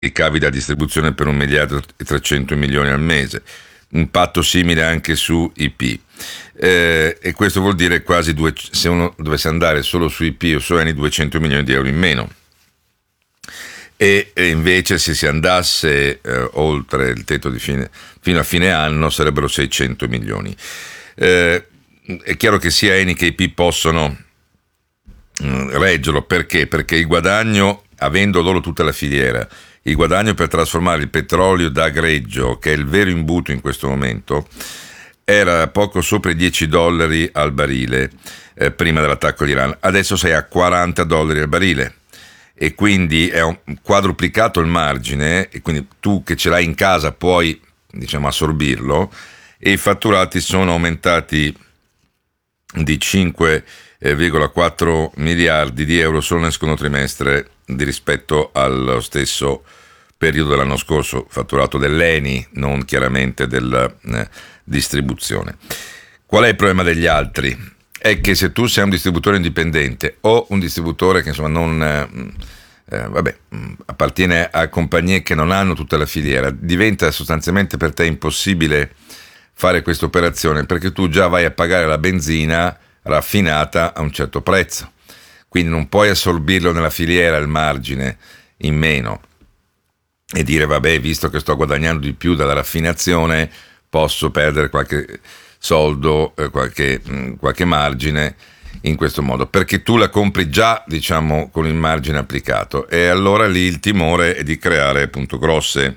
ricavi da distribuzione per 1 miliardo e 300 milioni al mese, impatto simile anche su IP. E questo vuol dire quasi se uno dovesse andare solo su IP o su Eni, 200 milioni di euro in meno. E invece se si andasse oltre il tetto fino a fine anno sarebbero 600 milioni. È chiaro che sia Eni che IP possono reggerlo. Perché? Perché il guadagno, avendo loro tutta la filiera, il guadagno per trasformare il petrolio da greggio, che è il vero imbuto in questo momento, era poco sopra i $10 al barile prima dell'attacco all'Iran. Adesso sei a $40 al barile. E quindi è un quadruplicato il margine, e quindi tu che ce l'hai in casa puoi, diciamo, assorbirlo, e i fatturati sono aumentati di 5,4 miliardi di euro solo nel secondo trimestre rispetto allo stesso periodo dell'anno scorso, fatturato dell'Eni, non chiaramente della distribuzione. Qual è il problema degli altri? È che se tu sei un distributore indipendente o un distributore che insomma non appartiene a compagnie che non hanno tutta la filiera, diventa sostanzialmente per te impossibile fare questa operazione, perché tu già vai a pagare la benzina raffinata a un certo prezzo, quindi non puoi assorbirlo nella filiera il margine in meno e dire vabbè, visto che sto guadagnando di più dalla raffinazione posso perdere qualche soldo, qualche margine in questo modo, perché tu la compri già, diciamo, con il margine applicato, e allora lì il timore è di creare appunto grosse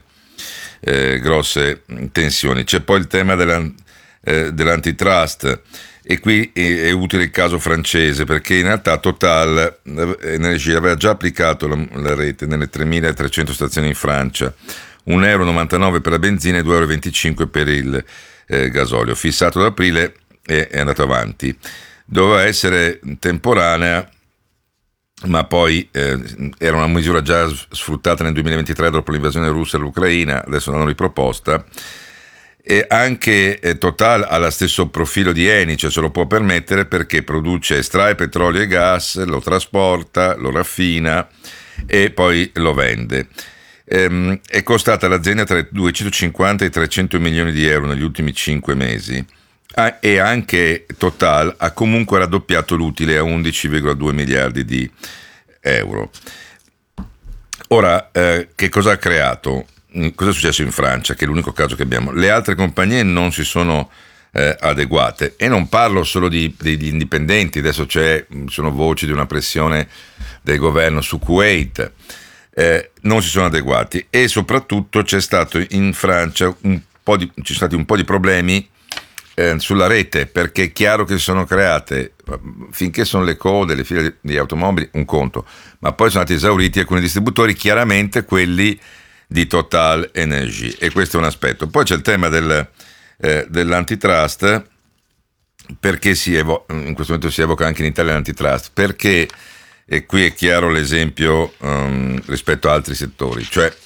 tensioni. C'è poi il tema dell'antitrust, e qui è utile il caso francese, perché in realtà Total Energie aveva già applicato la rete nelle 3.300 stazioni in Francia, 1,99 euro per la benzina e 2,25 euro per il gasolio, fissato ad aprile, e è andato avanti. Doveva essere temporanea, ma poi era una misura già sfruttata nel 2023 dopo l'invasione russa all'Ucraina, adesso l'hanno riproposta. E anche Total ha lo stesso profilo di Eni, cioè se lo può permettere perché estrae petrolio e gas, lo trasporta, lo raffina e poi lo vende. È costata all'azienda tra i 250 e i 300 milioni di euro negli ultimi 5 mesi, e anche Total ha comunque raddoppiato l'utile a 11,2 miliardi di euro. Ora, che cosa ha creato? Cosa è successo in Francia, che è l'unico caso che abbiamo? Le altre compagnie non si sono adeguate, e non parlo solo degli indipendenti, adesso sono voci di una pressione del governo su Kuwait, non si sono adeguati, e soprattutto c'è stato in Francia ci sono stati un po' di problemi sulla rete, perché è chiaro che si sono create, finché sono le code, le file di automobili, un conto, ma poi sono stati esauriti alcuni distributori, chiaramente quelli di Total Energie, e questo è un aspetto. Poi c'è il tema dell'antitrust, perché in questo momento si evoca anche in Italia l'antitrust, perché, e qui è chiaro l'esempio rispetto a altri settori, cioè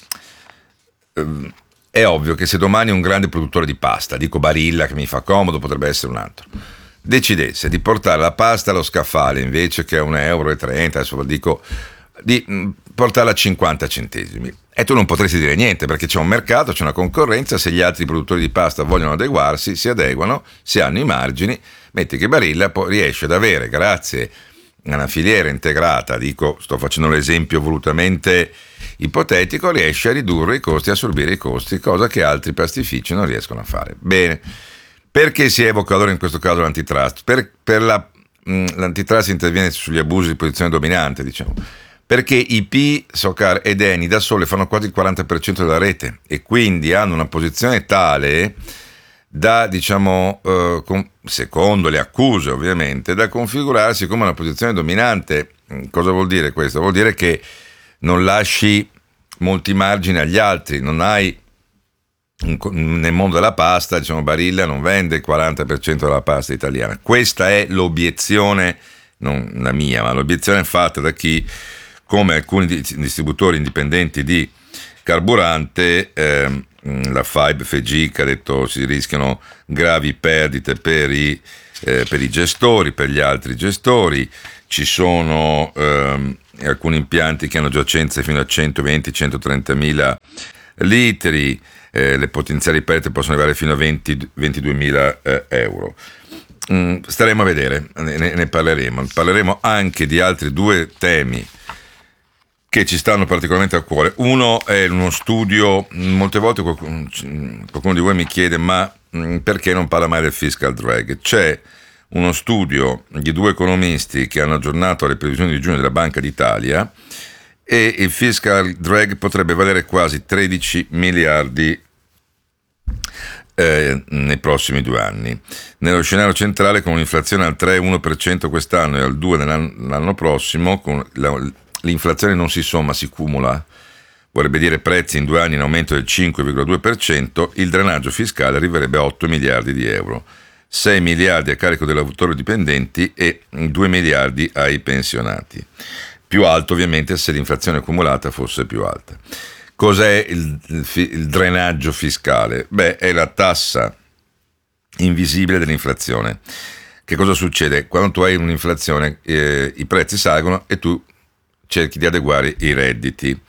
è ovvio che se domani un grande produttore di pasta, dico Barilla che mi fa comodo, potrebbe essere un altro, decidesse di portare la pasta allo scaffale invece che a 1,30 euro, adesso dico, di portarla a 50 centesimi, e tu non potresti dire niente, perché c'è un mercato, c'è una concorrenza, se gli altri produttori di pasta vogliono adeguarsi, si adeguano, si hanno i margini, metti che Barilla poi riesce ad avere, grazie a una filiera integrata, sto facendo l'esempio volutamente ipotetico, riesce a ridurre i costi, a assorbire i costi, cosa che altri pastifici non riescono a fare. Bene, perché si evoca allora in questo caso l'antitrust? L'antitrust interviene sugli abusi di posizione dominante, diciamo, perché IP, Socar ed Eni da sole fanno quasi il 40% della rete, e quindi hanno una posizione tale da, diciamo, secondo le accuse ovviamente, da configurarsi come una posizione dominante. Cosa vuol dire questo? Vuol dire che non lasci molti margini agli altri, non hai, nel mondo della pasta, diciamo, Barilla non vende il 40% della pasta italiana. Questa è l'obiezione, non la mia, ma l'obiezione fatta da chi, come alcuni distributori indipendenti di carburante, la FEGIC ha detto si rischiano gravi perdite per i gestori, per gli altri gestori. Ci sono e alcuni impianti che hanno giacenze fino a 120-130 mila litri, le potenziali perdite possono arrivare fino a 22 mila euro. Staremo a vedere, ne parleremo. Parleremo anche di altri due temi che ci stanno particolarmente a cuore. Uno è uno studio, molte volte qualcuno di voi mi chiede ma perché non parla mai del fiscal drag? C'è uno studio di due economisti che hanno aggiornato le previsioni di giugno della Banca d'Italia e il fiscal drag potrebbe valere quasi 13 miliardi nei prossimi 2 anni. Nello scenario centrale, con un'inflazione al 3,1% quest'anno e al 2% l'anno prossimo, l'inflazione non si somma, si cumula, vorrebbe dire prezzi in 2 anni in aumento del 5,2%, il drenaggio fiscale arriverebbe a 8 miliardi di euro, 6 miliardi a carico dei lavoratori dipendenti e 2 miliardi ai pensionati. Più alto ovviamente se l'inflazione accumulata fosse più alta. Cos'è il drenaggio fiscale? Beh, è la tassa invisibile dell'inflazione. Che cosa succede? Quando tu hai un'inflazione, i prezzi salgono e tu cerchi di adeguare i redditi.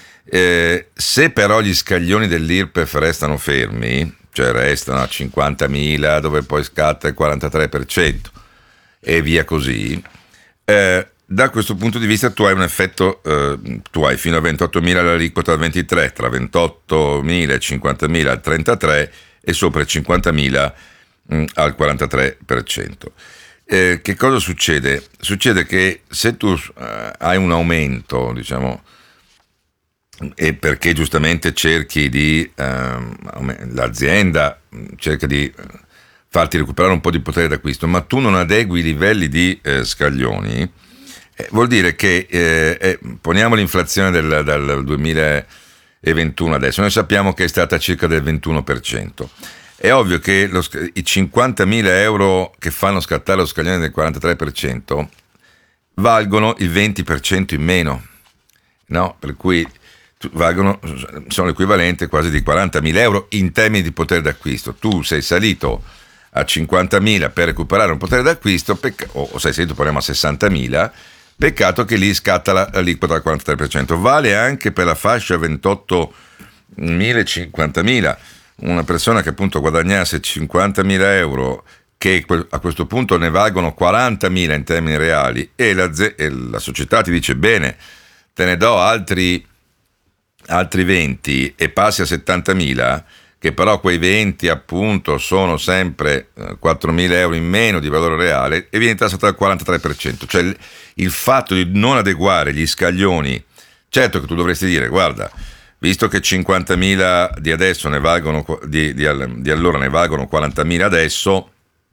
Se però gli scaglioni dell'IRPEF restano fermi, cioè restano a 50.000 dove poi scatta il 43% e via così, da questo punto di vista tu hai un effetto, tu hai fino a 28.000 l'aliquota al 23, tra 28.000 e 50.000 al 33 e sopra i 50.000 al 43%. Che cosa succede? Succede che se tu hai un aumento, diciamo, e perché giustamente cerchi di l'azienda cerca di farti recuperare un po' di potere d'acquisto, ma tu non adegui i livelli di scaglioni, vuol dire che poniamo l'inflazione dal 2021 adesso, noi sappiamo che è stata circa del 21%. È ovvio che i 50.000 euro che fanno scattare lo scaglione del 43% valgono il 20% in meno, no? Per cui sono l'equivalente quasi di 40.000 euro in termini di potere d'acquisto. Tu sei salito a 50.000 per recuperare un potere d'acquisto, o sei salito, parliamo a 60.000, peccato che lì scatta l'aliquota al 43%. Vale anche per la fascia 28.000 e 50.000. Una persona che appunto guadagnasse 50.000 euro, che a questo punto ne valgono 40.000 in termini reali, e la società ti dice bene, te ne do altri 20 e passi a 70.000, che però quei 20 appunto sono sempre 4.000 euro in meno di valore reale e viene tassato al 43%. Cioè il fatto di non adeguare gli scaglioni, certo che tu dovresti dire guarda, visto che 50.000 di adesso ne valgono di allora ne valgono 40.000 adesso,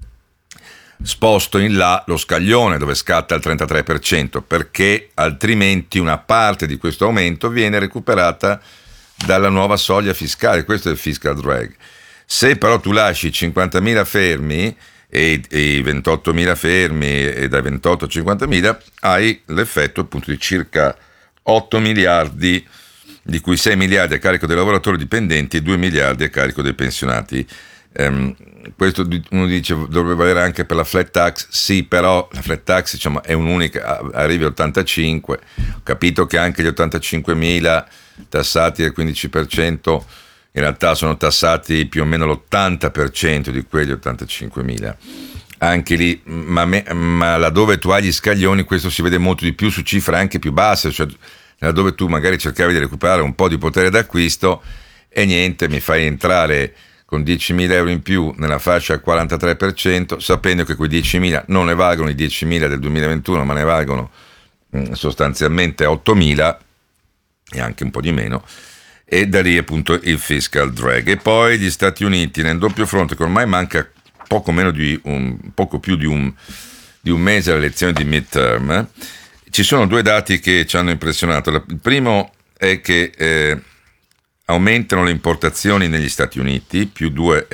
sposto in là lo scaglione dove scatta il 33%, perché altrimenti una parte di questo aumento viene recuperata dalla nuova soglia fiscale. Questo è il fiscal drag. Se però tu lasci 50.000 fermi e i 28.000 fermi e dai 28 a 50.000, hai l'effetto appunto di circa 8 miliardi, di cui 6 miliardi a carico dei lavoratori dipendenti e 2 miliardi a carico dei pensionati. Questo uno dice dovrebbe valere anche per la flat tax. Sì, però la flat tax, diciamo, è un'unica, arrivi a 85. Ho capito che anche gli 85.000 tassati del 15% in realtà sono tassati più o meno l'80% di quegli 85.000. Anche lì, ma laddove tu hai gli scaglioni, questo si vede molto di più su cifre anche più basse, cioè laddove tu magari cercavi di recuperare un po' di potere d'acquisto e niente, mi fai entrare con 10.000 euro in più nella fascia al 43%, sapendo che quei 10.000 non ne valgono i 10.000 del 2021, ma ne valgono sostanzialmente 8.000 e anche un po' di meno, e da lì appunto il fiscal drag. E poi gli Stati Uniti nel doppio fronte, che ormai manca poco più di un mese alle elezioni di midterm. Ci sono due dati che ci hanno impressionato. Il primo è che aumentano le importazioni negli Stati Uniti, più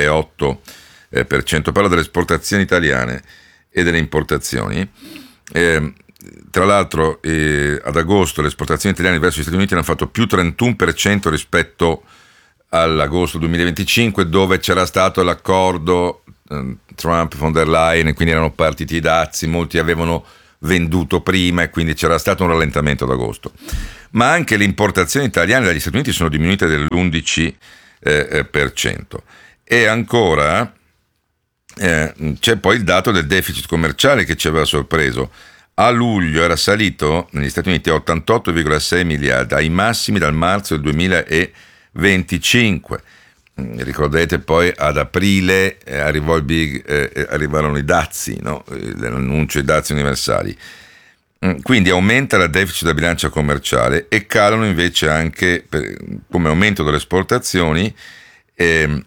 2,8%. Parlo delle esportazioni italiane e delle importazioni. Tra l'altro ad agosto le esportazioni italiane verso gli Stati Uniti hanno fatto più 31% rispetto all'agosto 2025, dove c'era stato l'accordo Trump-von der Leyen, e quindi erano partiti i dazi, molti avevano venduto prima e quindi c'era stato un rallentamento ad agosto. Ma anche le importazioni italiane dagli Stati Uniti sono diminuite dell'11%. E ancora c'è poi il dato del deficit commerciale che ci aveva sorpreso. A luglio era salito negli Stati Uniti a 88,6 miliardi, ai massimi dal marzo del 2025. Ricordate poi ad aprile arrivarono i dazi, no? L'annuncio dei dazi universali. Quindi aumenta il deficit della bilancia commerciale e calano invece anche come aumento delle esportazioni e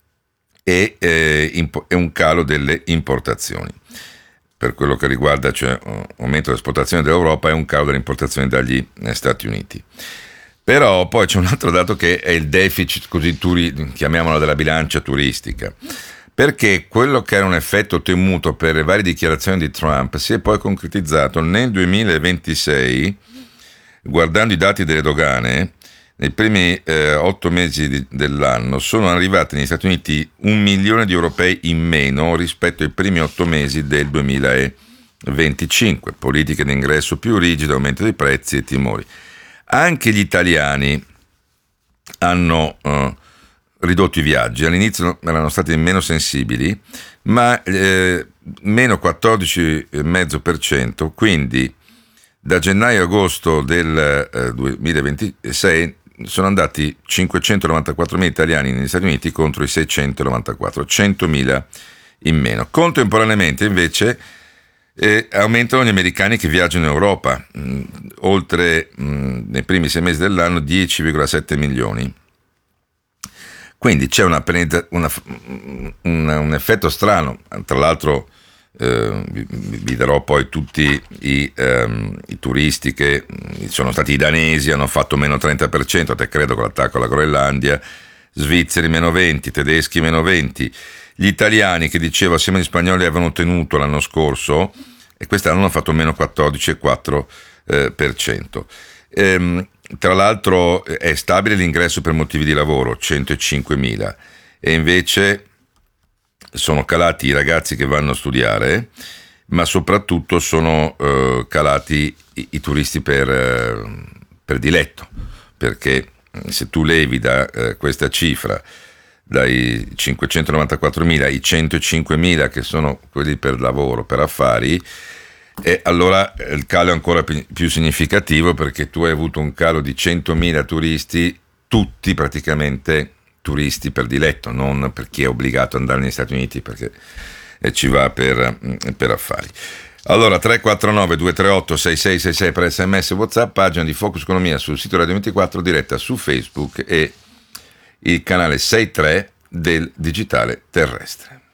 un calo delle importazioni. Per quello che riguarda, cioè aumento dell'esportazione dell'Europa e un calo delle importazioni dagli Stati Uniti. Però poi c'è un altro dato che è il deficit, così chiamiamolo, della bilancia turistica, perché quello che era un effetto temuto per le varie dichiarazioni di Trump si è poi concretizzato nel 2026. Guardando i dati delle dogane, nei primi 8 mesi dell'anno sono arrivati negli Stati Uniti 1 milione di europei in meno rispetto ai primi 8 mesi del 2025, politiche di ingresso più rigide, aumento dei prezzi e timori. Anche gli italiani hanno ridotto i viaggi, all'inizio erano stati meno sensibili, ma meno 14,5%, quindi da gennaio a agosto del 2026 sono andati 594.000 italiani negli Stati Uniti contro i 694, 100.000 in meno. Contemporaneamente invece aumentano gli americani che viaggiano in Europa, oltre nei primi 6 mesi dell'anno 10,7 milioni. Quindi c'è un effetto strano. Tra l'altro vi darò poi tutti i turisti che sono stati i danesi, hanno fatto meno 30%, te credo, con l'attacco alla Groenlandia, svizzeri meno 20, tedeschi meno 20, gli italiani che dicevo assieme agli spagnoli avevano ottenuto l'anno scorso e quest'anno hanno fatto meno 14,4%. Tra l'altro è stabile l'ingresso per motivi di lavoro, 105.000, e invece sono calati i ragazzi che vanno a studiare, ma soprattutto sono calati i turisti per diletto, perché se tu levi da questa cifra, dai 594.000 ai 105.000 che sono quelli per lavoro, per affari, e allora il calo è ancora più significativo, perché tu hai avuto un calo di 100.000 turisti, tutti praticamente turisti per diletto, non per chi è obbligato ad andare negli Stati Uniti perché ci va per affari. Allora 349 238 6666 per SMS e WhatsApp, pagina di Focus Economia sul sito Radio 24, diretta su Facebook e il canale 63 del Digitale Terrestre.